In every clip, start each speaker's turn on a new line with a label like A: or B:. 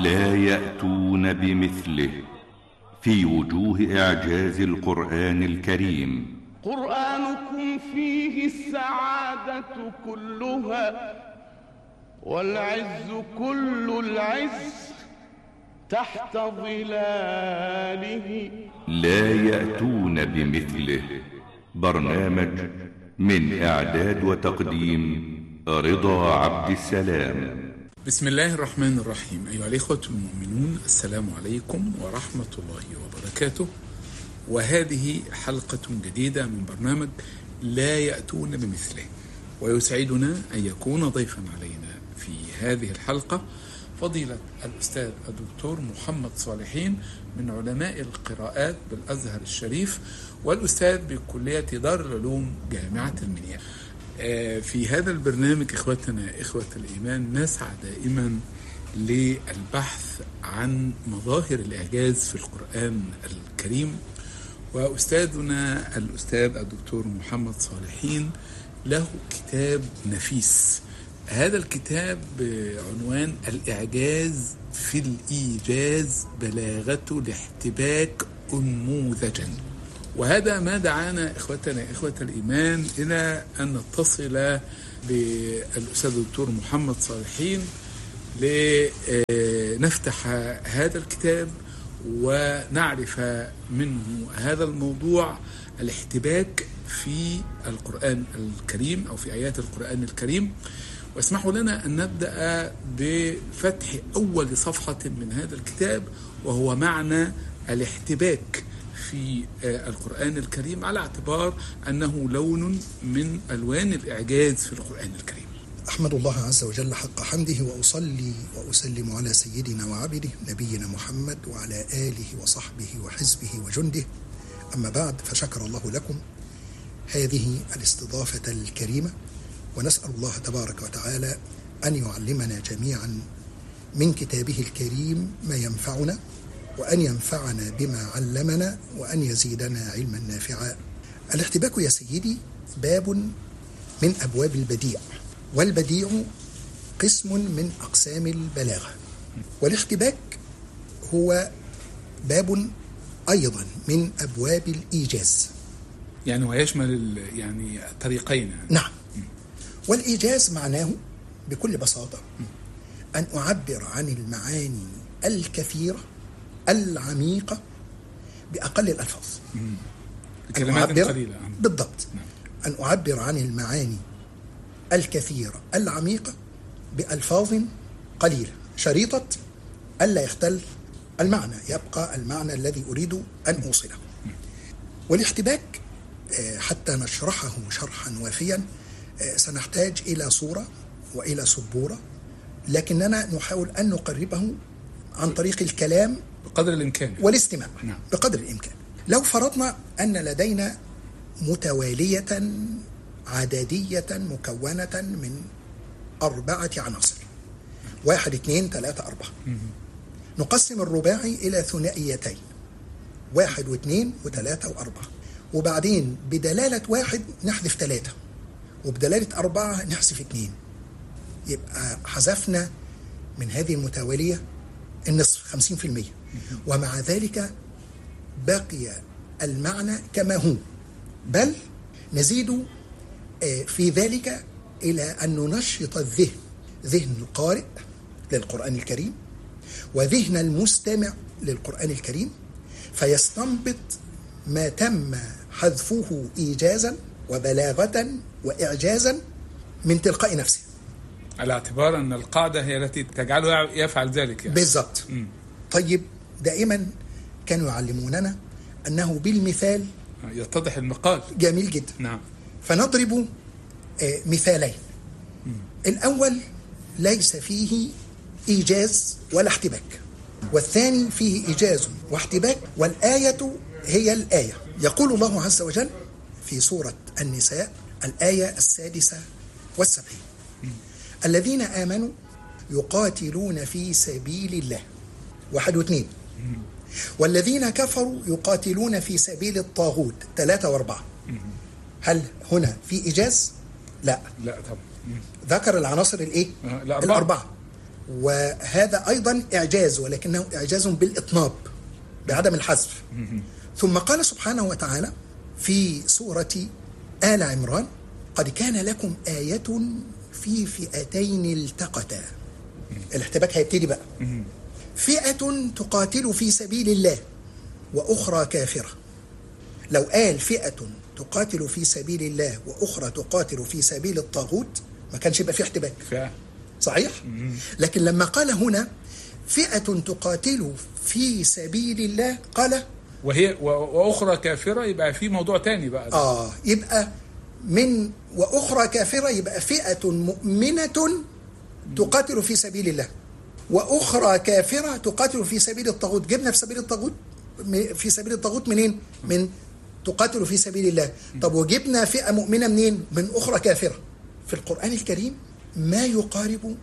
A: لا يأتون بمثله في وجوه إعجاز القرآن الكريم.
B: قرآنكم فيه السعادة كلها والعز كل العز تحت ظلاله.
A: لا يأتون بمثله. برنامج من إعداد وتقديم رضا عبد السلام.
C: بسم الله الرحمن الرحيم. أيها الإخوة المؤمنون، السلام عليكم ورحمة الله وبركاته. وهذه حلقة جديدة من برنامج لا يأتون بمثله، ويسعدنا أن يكون ضيفا علينا في هذه الحلقة فضيلة الأستاذ الدكتور محمد صالحين من علماء القراءات بالأزهر الشريف، والأستاذ بكلية دار العلوم جامعة المنيا. في هذا البرنامج إخوتنا إخوة الإيمان نسعى دائما للبحث عن مظاهر الإعجاز في القرآن الكريم، وأستاذنا الأستاذ الدكتور محمد صالحين له كتاب نفيس. هذا الكتاب بعنوان الإعجاز في الإيجاز بلاغة الاحتباك أنموذجا. وهذا ما دعانا إخوتنا إخوة الإيمان إلى أن نتصل بالأستاذ الدكتور محمد صالحين لنفتح هذا الكتاب ونعرف منه هذا الموضوع، الاحتباك في القرآن الكريم أو في آيات القرآن الكريم. واسمحوا لنا أن نبدأ بفتح أول صفحة من هذا الكتاب، وهو معنى الاحتباك في القرآن الكريم، على اعتبار أنه لون من ألوان الإعجاز في القرآن الكريم.
D: أحمد الله عز وجل حق حمده، وأصلي وأسلم على سيدنا وعبده نبينا محمد وعلى آله وصحبه وحزبه وجنده. أما بعد، فشكر الله لكم هذه الاستضافة الكريمة، ونسأل الله تبارك وتعالى أن يعلمنا جميعا من كتابه الكريم ما ينفعنا، وأن ينفعنا بما علمنا، وأن يزيدنا علما نافعا. الاحتباك يا سيدي باب من أبواب البديع، والبديع قسم من أقسام البلاغة، والاحتباك هو باب أيضا من أبواب الإيجاز،
C: يعني ويشمل طريقين.
D: نعم. والإيجاز معناه بكل بساطة أن أعبر عن المعاني الكثيرة العميقة بأقل الألفاظ،
C: بكلمات قليلة.
D: بالضبط. أن أعبر عن المعاني الكثيرة العميقة بألفاظ قليلة، شريطة ألا يختل المعنى، يبقى المعنى الذي أريد أن أوصله. والاحتباك حتى نشرحه شرحا وافيا سنحتاج إلى صورة وإلى سبورة، لكننا نحاول أن نقربه عن طريق الكلام
C: بقدر الإمكان
D: والاستماع.
C: نعم.
D: بقدر الإمكان. لو فرضنا أن لدينا متوالية عددية مكونة من 4 عناصر، 1 2 3 4، نقسم الرباعي إلى ثنائيتين، 1 و2 و3 و4، وبعدين بدلالة 1 نحذف 3، وبدلالة 4 نحذف 2، يبقى حذفنا من هذه المتوالية النصف، 50%. ومع ذلك بقي المعنى كما هو، بل نزيد في ذلك إلى أن ننشط الذهن، ذهن القارئ للقرآن الكريم وذهن المستمع للقرآن الكريم، فيستنبط ما تم حذفه إيجازا وبلاغة وإعجازا من تلقاء نفسه،
C: على اعتبار أن القاعدة هي التي تجعله يفعل ذلك
D: بالضبط. طيب، دائما كانوا يعلموننا أنه بالمثال
C: يتضح المقال.
D: جميل جدا.
C: نعم.
D: فنضرب مثالين. الأول ليس فيه إيجاز ولا احتباك، والثاني فيه إيجاز واحتباك، والآية هي الآية. يقول الله عز وجل في سورة النساء الآية 76: الذين آمنوا يقاتلون في سبيل الله، 1 و2، والذين كفروا يقاتلون في سبيل الطاغوت، 3 و4. هل هنا في إيجاز؟ لا
C: طبعا.
D: ذكر العناصر الإيه؟
C: الأربعة.
D: وهذا أيضا إعجاز، ولكنه إعجاز بالإطناب بعدم الحذف. ثم قال سبحانه وتعالى في سورة آل عمران: قد كان لكم آية في فئتين التقتا. الاحتباك هيبتدي بقى. فئة تقاتل في سبيل الله وأخرى كافرة. لو قال فئة تقاتل في سبيل الله وأخرى تقاتل في سبيل الطاغوت ما كانش يبقى في احتباك، صحيح؟ لكن لما قال هنا فئة تقاتل في سبيل الله قال
C: وهي وأخرى كافرة، يبقى في موضوع تاني بقى.
D: يبقى من وأخرى كافرة يبقى فئة مؤمنة تقاتل في سبيل الله وأخرى كافرة تقاتل في سبيل الطاغوت. جبنا في سبيل الطاغوت منين؟ من تقاتل في سبيل الله. طب وجبنا فئة مؤمنة منين؟ من أخرى كافرة. في القرآن الكريم ما يقارب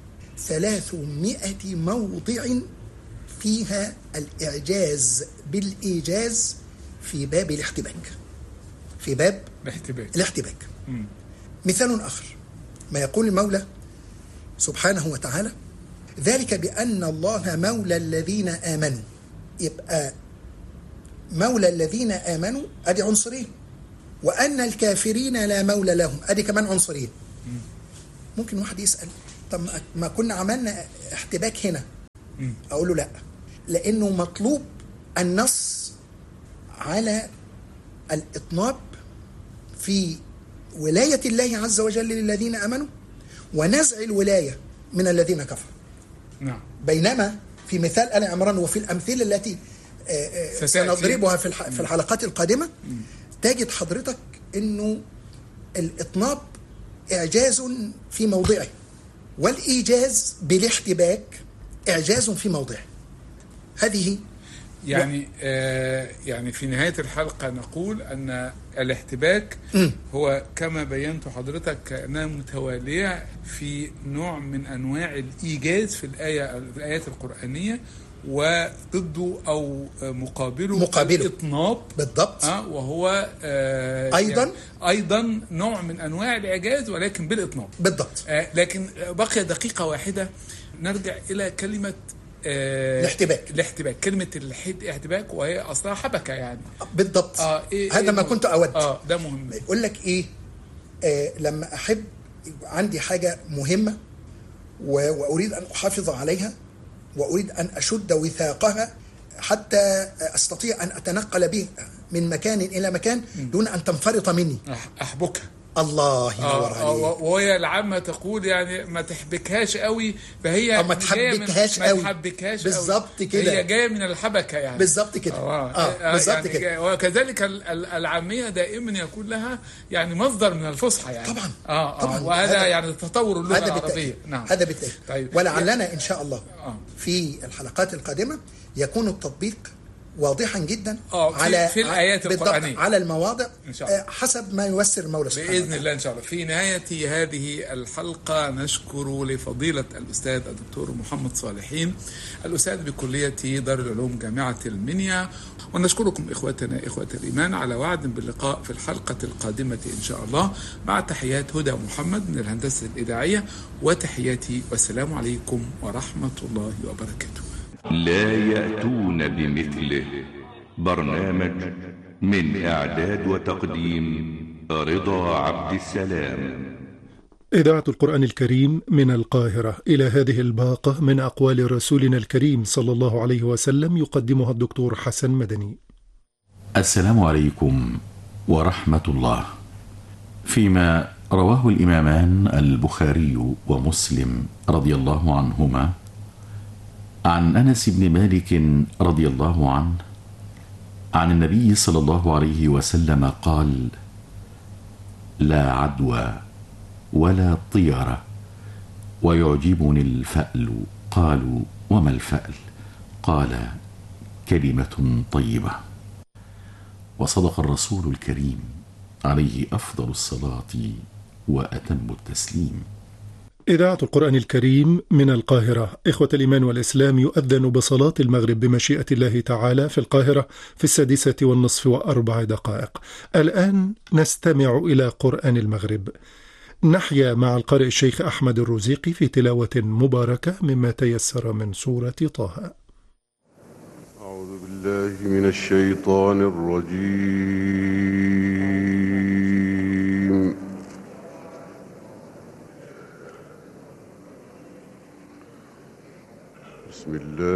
D: 300 موضع فيها الإعجاز بالإيجاز في باب الاحتباك، في باب الاحتباك. مثال آخر ما يقول المولى سبحانه وتعالى: ذلك بأن الله مولى الذين آمنوا. يبقى مولى الذين آمنوا أدي عنصرين، وأن الكافرين لا مولى لهم أدي كمان عنصرين. ممكن واحد يسأل: طب ما كنا عملنا احتباك هنا؟ أقول له لا، لأنه مطلوب النص على الإطناب في ولاية الله عز وجل للذين آمنوا ونزع الولاية من الذين كفروا.
C: نعم.
D: بينما في مثال آل عمران وفي الأمثلة التي سنضربها في الحلقات القادمة تجد حضرتك أنه الإطناب إعجاز في موضعه، والإيجاز بالاحتباك إعجاز في موضعه. هذه
C: يعني في نهاية الحلقة نقول أن الاحتباك هو كما بينت حضرتك كأنها متوالية في نوع من أنواع الإيجاز في الآيات القرآنية، وضده أو مقابله الإطناب
D: بالضبط.
C: وهو أيضا نوع من أنواع الإعجاز ولكن بالإطناب
D: بالضبط.
C: لكن بقي دقيقة واحدة نرجع إلى كلمة
D: الاحتباك.
C: كلمة الاحتباك وهي أصلها حبكة يعني.
D: بالضبط. هذا ما كنت أود.
C: ده مهم.
D: يقول لك إيه؟ لما أحب عندي حاجة مهمة وأريد أن أحافظ عليها وأريد أن أشد وثاقها حتى أستطيع أن أتنقل به من مكان إلى مكان دون أن تنفرط مني.
C: أحبكها.
D: الله ينور عليك.
C: وهي العامة تقول يعني ما تحبكهاش قوي، فهي
D: ما تحبكهاش قوي بالظبط كده،
C: هي جايه من الحبكه يعني
D: بالظبط كده. بالظبط يعني كده.
C: وكذلك العامية دائما يكون لها يعني مصدر من الفصحى يعني.
D: طبعا.
C: وهذا يعني تطور اللغة العربية.
D: نعم. هذا بالتأكيد.
C: طيب.
D: ولعلنا إن شاء الله في الحلقات القادمة يكون التطبيق واضحا جدا
C: في الآيات القرآنية
D: على المواضع حسب ما ييسر المولى سبحانه
C: بإذن الله إن شاء الله. في نهاية هذه الحلقة نشكر لفضيلة الأستاذ الدكتور محمد صالحين، الأستاذ بكلية دار العلوم جامعة المنيا، ونشكركم إخوتنا إخوة الإيمان على وعد باللقاء في الحلقة القادمة إن شاء الله، مع تحيات هدى محمد من الهندسة الإذاعية، وتحياتي والسلام عليكم ورحمة الله وبركاته.
A: لا يأتون بمثله. برنامج من إعداد وتقديم رضا عبد السلام.
E: إذاعة القرآن الكريم من القاهرة. إلى هذه الباقة من أقوال رسولنا الكريم صلى الله عليه وسلم يقدمها الدكتور حسن مدني.
F: السلام عليكم ورحمة الله. فيما رواه الإمامان البخاري ومسلم رضي الله عنهما عن أنس بن مالك رضي الله عنه عن النبي صلى الله عليه وسلم قال: لا عدوى ولا طيرة ويعجبني الفأل. قالوا: وما الفأل؟ قال: كلمة طيبة. وصدق الرسول الكريم عليه أفضل الصلاة وأتم التسليم.
E: إذاعة القرآن الكريم من القاهرة. إخوة الإيمان والإسلام، يؤذن بصلاة المغرب بمشيئة الله تعالى في القاهرة في 6:04. الآن نستمع إلى قرآن المغرب. نحيا مع القارئ الشيخ أحمد الرزيقي في تلاوة مباركة مما تيسر من سورة طه.
G: أعوذ بالله من الشيطان الرجيم. بسم الله